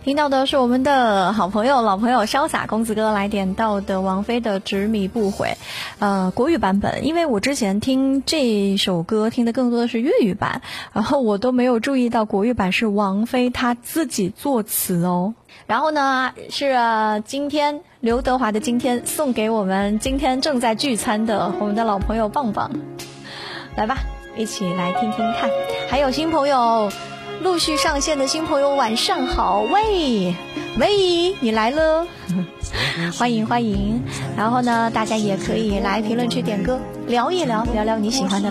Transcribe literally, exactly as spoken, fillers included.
听到的是我们的好朋友老朋友潇洒公子哥来点到的王菲的执迷不悔，呃国语版本。因为我之前听这首歌听的更多的是粤语版，然后我都没有注意到国语版是王菲她自己作词哦。然后呢是、呃、今天刘德华的今天送给我们今天正在聚餐的我们的老朋友棒棒，来吧一起来听听看。还有新朋友陆续上线的新朋友晚上好，喂喂你来了欢迎欢迎。然后呢大家也可以来评论区点歌聊一聊聊聊你喜欢的